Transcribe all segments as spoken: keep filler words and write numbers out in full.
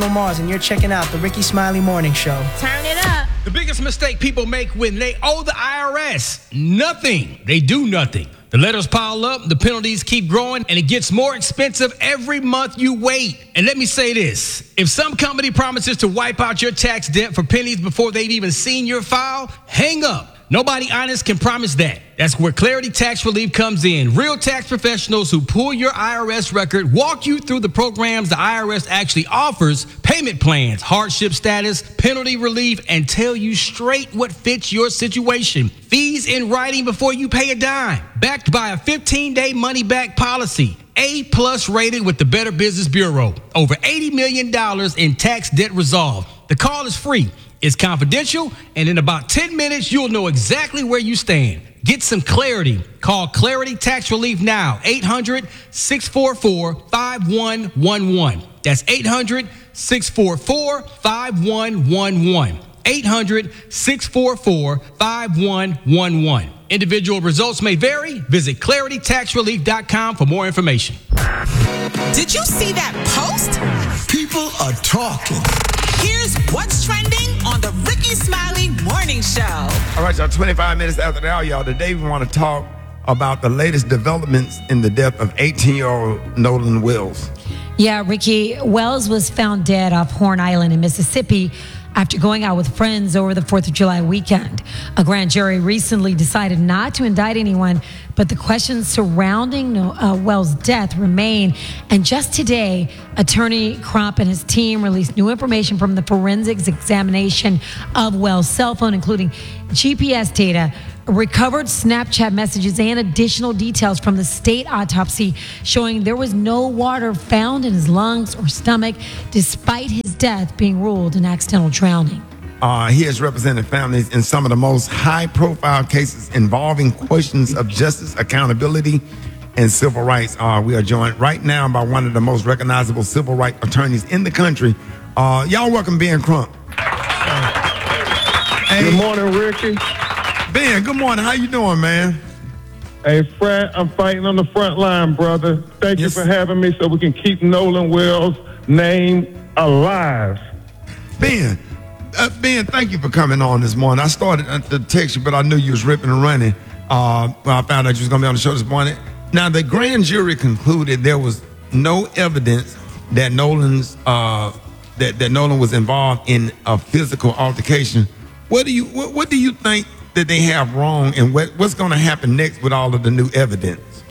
Mars, and you're checking out the Ricky Smiley Morning Show. Turn it up. The biggest mistake people make when they owe the I R S, nothing. They do nothing. The letters pile up, the penalties keep growing, and it gets more expensive every month you wait. And let me say this, if some company promises to wipe out your tax debt for pennies before they've even seen your file, hang up. Nobody honest can promise that. That's where Clarity Tax Relief comes in. Real tax professionals who pull your I R S record, walk you through the programs the I R S actually offers, payment plans, hardship status, penalty relief, and tell you straight what fits your situation. Fees in writing before you pay a dime. Backed by a fifteen-day money-back policy. A-plus rated with the Better Business Bureau. Over eighty million dollars in tax debt resolved. The call is free. It's confidential, and in about ten minutes, you'll know exactly where you stand. Get some clarity. Call Clarity Tax Relief now, eight hundred, six four four, five one one one. That's eight hundred, six four four, five one one one. eight hundred, six four four, five one one one. Individual results may vary. Visit clarity tax relief dot com for more information. Did you see that post? People are talking. Here's what's trending on the Ricky Smiley Morning Show. All right, y'all, twenty-five minutes after the hour, y'all. Today we want to talk about the latest developments in the death of eighteen-year-old Nolan Wells. Yeah, Ricky, Wells was found dead off Horn Island in Mississippi after going out with friends over the fourth of July weekend. A grand jury recently decided not to indict anyone, but the questions surrounding uh, Wells' death remain. And just today, Attorney Crump and his team released new information from the forensics examination of Wells' cell phone, including G P S data, recovered Snapchat messages, and additional details from the state autopsy showing there was no water found in his lungs or stomach, despite his death being ruled an accidental drowning. Uh, he has represented families in some of the most high-profile cases involving questions of justice, accountability, and civil rights. Uh, we are joined right now by one of the most recognizable civil rights attorneys in the country. Uh, y'all welcome Ben Crump. Hey. Good morning, Ricky. Ben, good morning. How you doing, man? Hey, Fred, I'm fighting on the front line, brother. Thank yes. you for having me so we can keep Nolan Wells' name alive. Ben, uh, Ben, thank you for coming on this morning. I started to text you, but I knew you was ripping and running. Uh, when I found out you was going to be on the show this morning. Now, the grand jury concluded there was no evidence that Nolan's uh, that, that Nolan was involved in a physical altercation. What do you what, what do you think that they have wrong, and what, what's going to happen next with all of the new evidence?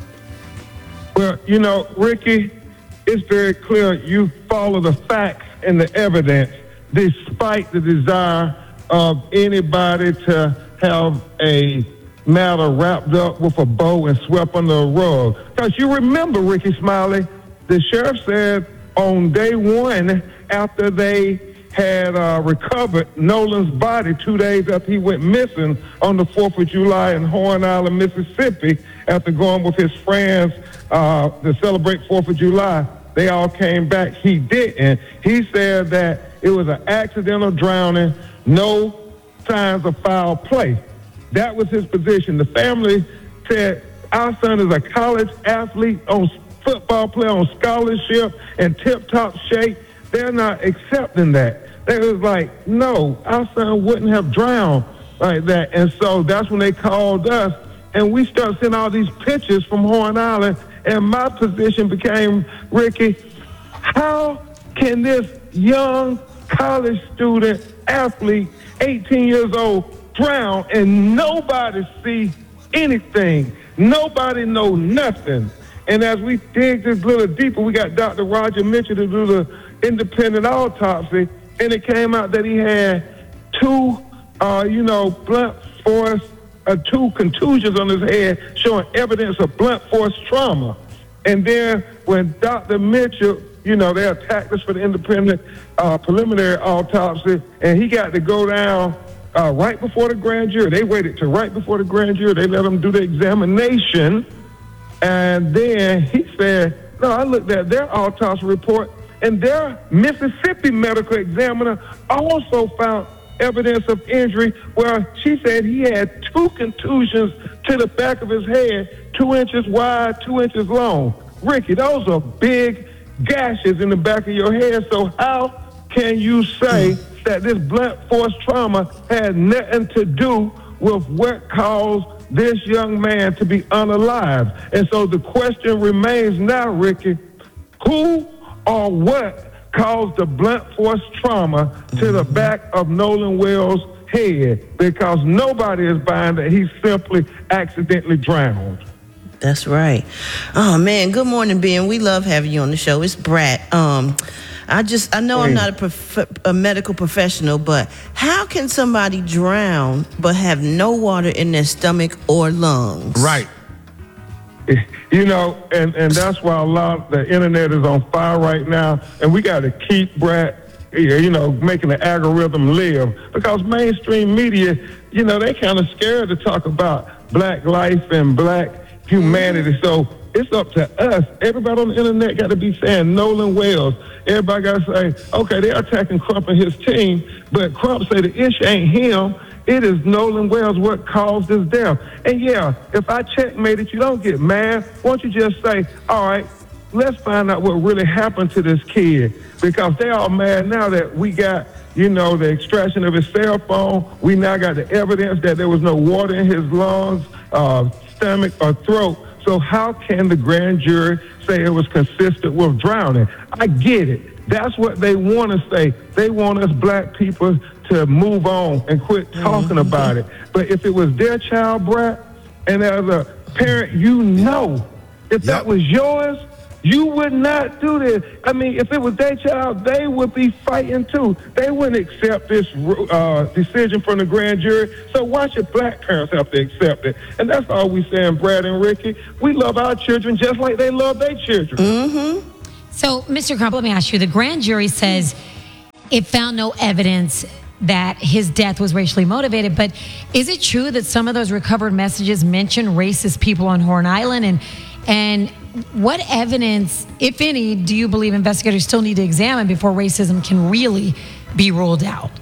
Well, you know, Ricky, it's very clear you follow the facts and the evidence despite the desire of anybody to have a matter wrapped up with a bow and swept under a rug. Because you remember, Ricky Smiley, the sheriff said on day one after they had uh, recovered Nolan's body two days after he went missing on the fourth of July in Horn Island, Mississippi, after going with his friends uh, to celebrate fourth of July. They all came back. He didn't. He said that it was an accidental drowning, no signs of foul play. That was his position. The family said, our son is a college athlete, on football player on scholarship and tip-top shape. They're not accepting that. They was like, no, our son wouldn't have drowned like that. And so that's when they called us, and we started seeing all these pictures from Horn Island, and my position became, Ricky, how can this young college student, athlete, eighteen years old, drown and nobody see anything? Nobody know nothing. And as we dig this a little deeper, we got Doctor Roger Mitchell to do the independent autopsy, and it came out that he had two, uh, you know, blunt force, uh, two contusions on his head, showing evidence of blunt force trauma. And then when Doctor Mitchell, you know, they attacked us for the independent uh, preliminary autopsy, and he got to go down uh, right before the grand jury. They waited till right before the grand jury. They let him do the examination, and then he said, no, I looked at their autopsy report, and their Mississippi medical examiner also found evidence of injury where she said he had two contusions to the back of his head, two inches wide, two inches long. Ricky, those are big gashes in the back of your head. So how can you say that this blunt force trauma had nothing to do with what caused this young man to be unalived? And so the question remains now, Ricky, who or what caused the blunt force trauma to the back of Nolan Wells' head? Because nobody is buying that he simply accidentally drowned. That's right. Oh man, good morning, Ben. We love having you on the show. It's Brat. Um, I just, I know I'm not a, prof- a medical professional, but how can somebody drown but have no water in their stomach or lungs? Right. You know, and, and that's why a lot of the internet is on fire right now, and we got to keep Brat, you know, making the algorithm live, because mainstream media, you know, they kind of scared to talk about black life and black humanity. So it's up to us. Everybody on the internet got to be saying Nolan Wells. Everybody got to say, okay, they're attacking Crump and his team, but Crump say the issue ain't him. It is Nolan Wells what caused his death. And yeah, if I checkmated you, don't get mad. Why don't you just say, all right, let's find out what really happened to this kid, because they all mad now that we got, you know, the extraction of his cell phone. We now got the evidence that there was no water in his lungs, uh, stomach, or throat. So how can the grand jury say it was consistent with drowning? I get it. That's what they want to say. They want us black people to move on and quit talking mm-hmm. about it. But if it was their child, Brat, and as a parent, you know, if yep. that was yours, you would not do this. I mean, if it was their child, they would be fighting too. They wouldn't accept this uh, decision from the grand jury. So why should black parents have to accept it? And that's all we saying, Brad and Ricky. We love our children just like they love their children. Mm-hmm. So, Mister Crump, let me ask you. The grand jury says it found no evidence that his death was racially motivated, but is it true that some of those recovered messages mention racist people on Horn Island? And and what evidence, if any, do you believe investigators still need to examine before racism can really be ruled out?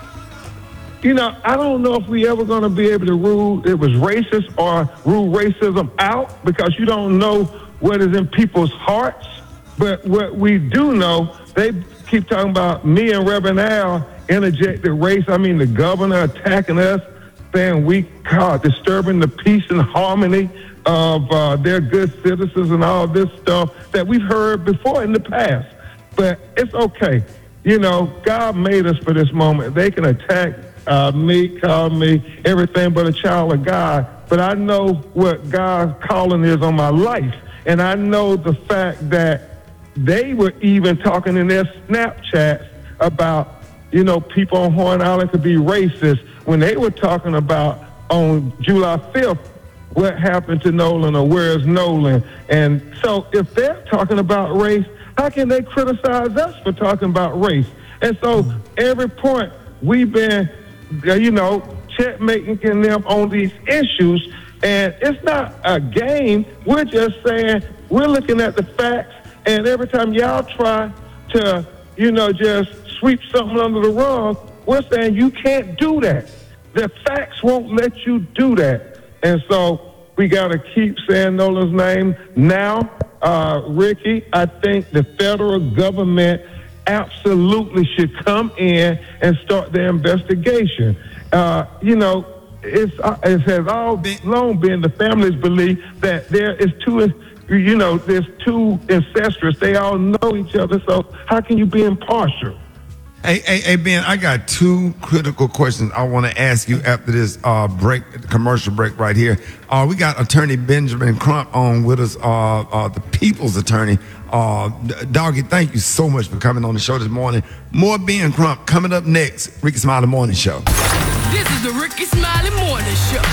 You know, I don't know if we ever going to be able to rule it was racist or rule racism out, because you don't know what is in people's hearts. But what we do know, they keep talking about me and Reverend Al interjected race. I mean, the governor attacking us, saying we caught disturbing the peace and harmony of uh, their good citizens and all this stuff that we've heard before in the past. But it's okay. You know, God made us for this moment. They can attack uh, me, call me everything but a child of God. But I know what God's calling is on my life. And I know the fact that they were even talking in their Snapchats about, you know, people on Horn Island could be racist when they were talking about on July fifth, what happened to Nolan or where is Nolan? And so if they're talking about race, how can they criticize us for talking about race? And so every point we've been, you know, checkmating them on these issues, and it's not a game. We're just saying, we're looking at the facts, and every time y'all try to, you know, just sweep something under the rug, we're saying you can't do that. The facts won't let you do that. And so we got to keep saying Nolan's name. Now, uh, Ricky, I think the federal government absolutely should come in and start the investigation. Uh, you know, it's, uh, it has all been, long been the family's belief that there is two, you know, there's two ancestors. They all know each other. So how can you be impartial? Hey, hey, hey, Ben, I got two critical questions I want to ask you after this uh, break, commercial break right here. Uh, we got Attorney Benjamin Crump on with us, uh, uh, the people's attorney. Uh, Doggy, thank you so much for coming on the show this morning. More Ben Crump coming up next, Ricky Smiley Morning Show. This is the Ricky Smiley Morning Show.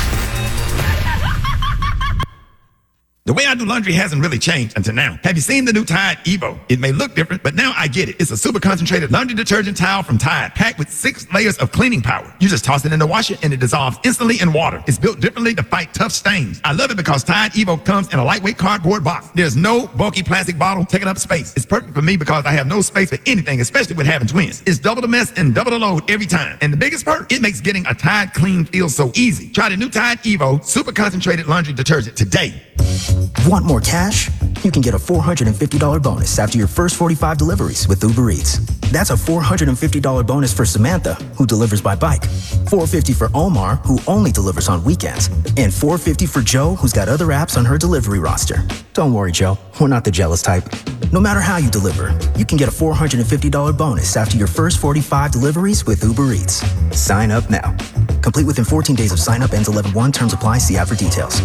The way I do laundry hasn't really changed until now. Have you seen the new Tide Evo? It may look different, but now I get it. It's a super concentrated laundry detergent towel from Tide, packed with six layers of cleaning power. You just toss it in the washer and it dissolves instantly in water. It's built differently to fight tough stains. I love it because Tide Evo comes in a lightweight cardboard box. There's no bulky plastic bottle taking up space. It's perfect for me because I have no space for anything, especially with having twins. It's double the mess and double the load every time. And the biggest perk, it makes getting a Tide clean feel so easy. Try the new Tide Evo super concentrated laundry detergent today. Want more cash? You can get a four hundred fifty dollars bonus after your first forty-five deliveries with Uber Eats. That's a four hundred fifty dollars bonus for Samantha, who delivers by bike, four hundred fifty dollars for Omar, who only delivers on weekends, and four hundred fifty dollars for Joe, who's got other apps on her delivery roster. Don't worry, Joe, we're not the jealous type. No matter how you deliver, you can get a four hundred fifty dollars bonus after your first forty-five deliveries with Uber Eats. Sign up now. Complete within fourteen days of sign up. Ends eleven one. Terms apply. See app for details.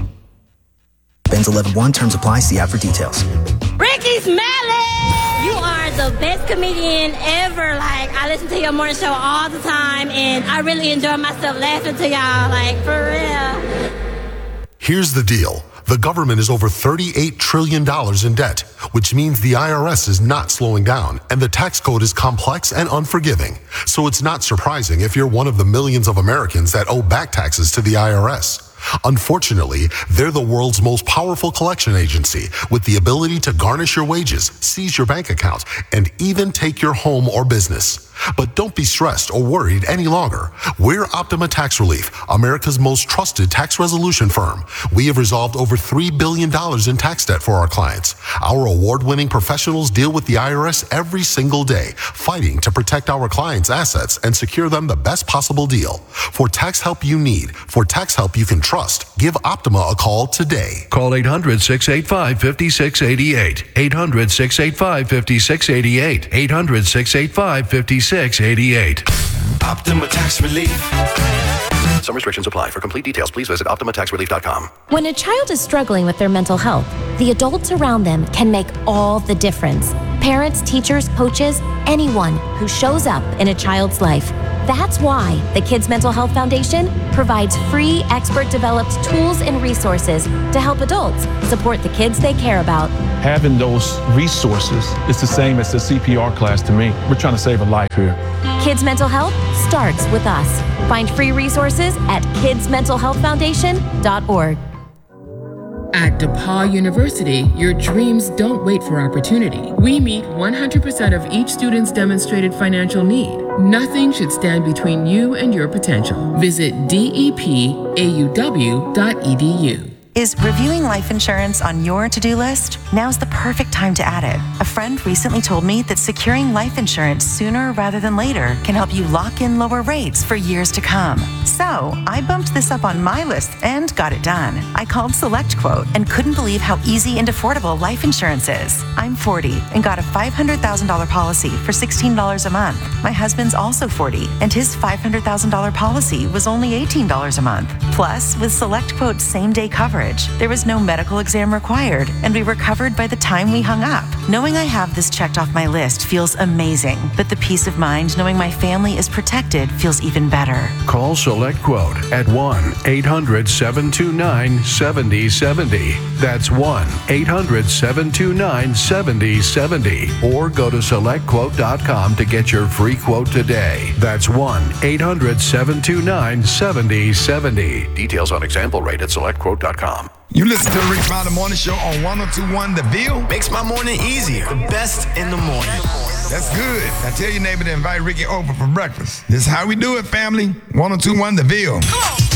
Ends eleven one. Terms apply. See app for details. Ricky Smiley! You are the best comedian ever. Like, I listen to your morning show all the time, and I really enjoy myself laughing to y'all. Like, for real. Here's the deal. The government is over thirty-eight trillion dollars in debt, which means the I R S is not slowing down, and the tax code is complex and unforgiving. So it's not surprising if you're one of the millions of Americans that owe back taxes to the I R S. Unfortunately, they're the world's most powerful collection agency with the ability to garnish your wages, seize your bank account, and even take your home or business. But don't be stressed or worried any longer. We're Optima Tax Relief, America's most trusted tax resolution firm. We have resolved over three billion dollars in tax debt for our clients. Our award-winning professionals deal with the I R S every single day, fighting to protect our clients' assets and secure them the best possible deal. For tax help you need, for tax help you can trust, give Optima a call today. Call eight hundred, six eight five, five six eight eight. eight hundred, six eight five, five six eight eight. eight hundred, six eight five, five six eight eight. Optima Tax Relief. Some restrictions apply. For complete details, please visit optima tax relief dot com. When a child is struggling with their mental health, the adults around them can make all the difference. Parents, teachers, coaches, anyone who shows up in a child's life. That's why the Kids Mental Health Foundation provides free, expert-developed tools and resources to help adults support the kids they care about. Having those resources is the same as the C P R class to me. We're trying to save a life here. Kids Mental Health starts with us. Find free resources at kids mental health foundation dot org. At DePaul University, your dreams don't wait for opportunity. We meet one hundred percent of each student's demonstrated financial need. Nothing should stand between you and your potential. Visit D E P A U W dot E D U. Is reviewing life insurance on your to-do list? Now's the perfect time to add it. A friend recently told me that securing life insurance sooner rather than later can help you lock in lower rates for years to come. So I bumped this up on my list and got it done. I called SelectQuote and couldn't believe how easy and affordable life insurance is. I'm forty and got a five hundred thousand dollars policy for sixteen dollars a month. My husband's also forty and his five hundred thousand dollars policy was only eighteen dollars a month. Plus, with SelectQuote's same-day coverage, there was no medical exam required, and we were covered by the time we hung up. Knowing I have this checked off my list feels amazing, but the peace of mind knowing my family is protected feels even better. Call SelectQuote at one eight hundred, seven two nine, seven zero seven zero. That's one eight hundred, seven two nine, seven zero seven zero. Or go to select quote dot com to get your free quote today. That's one eight hundred, seven two nine, seven zero seven zero. Details on example rate at select quote dot com. You listen to the Rick Smiley Morning Show on one oh two point one The Ville. Makes my morning easier. The best in the morning. That's good. Now tell your neighbor to invite Ricky over for breakfast. This is how we do it, family. one oh two point one The Ville. Come on.